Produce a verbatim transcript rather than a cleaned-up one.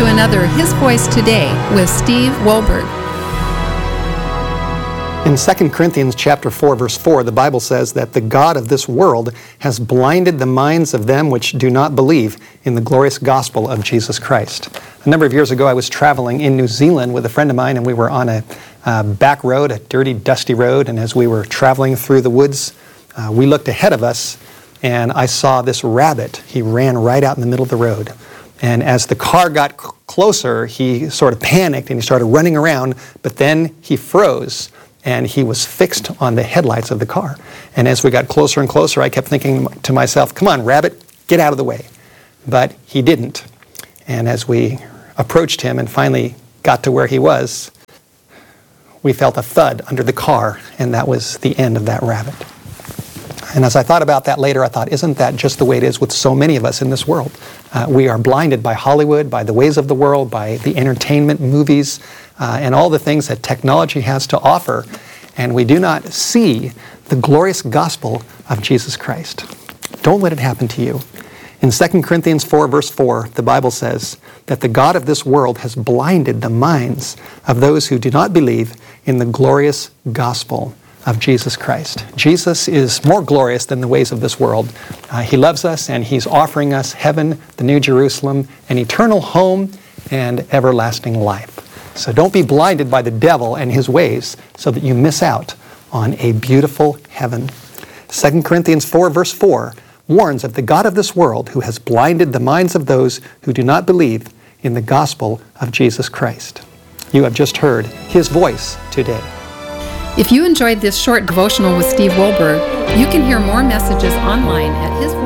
to another His Voice Today with Steve Wohlberg. In Second Corinthians chapter four, verse four, the Bible says that the God of this world has blinded the minds of them which do not believe in the glorious gospel of Jesus Christ. A number of years ago, I was traveling in New Zealand with a friend of mine, and we were on a uh, back road, a dirty, dusty road, and as we were traveling through the woods, uh, we looked ahead of us, and I saw this rabbit. He ran right out in the middle of the road. And as the car got c- closer, he sort of panicked and he started running around, but then he froze and he was fixed on the headlights of the car. And as we got closer and closer, I kept thinking to myself, come on, rabbit, get out of the way. But he didn't. And as we approached him and finally got to where he was, we felt a thud under the car, and that was the end of that rabbit. And as I thought about that later, I thought, isn't that just the way it is with so many of us in this world? Uh, we are blinded by Hollywood, by the ways of the world, by the entertainment, movies, uh, and all the things that technology has to offer, and we do not see the glorious gospel of Jesus Christ. Don't let it happen to you. In Second Corinthians four, verse four, the Bible says that the God of this world has blinded the minds of those who do not believe in the glorious gospel of Jesus Christ. Jesus is more glorious than the ways of this world. Uh, he loves us, and He's offering us heaven, the New Jerusalem, an eternal home, and everlasting life. So don't be blinded by the devil and his ways so that you miss out on a beautiful heaven. Second Corinthians four, verse four warns of the God of this world who has blinded the minds of those who do not believe in the gospel of Jesus Christ. You have just heard His voice today. If you enjoyed this short devotional with Steve Wohlberg, you can hear more messages online at his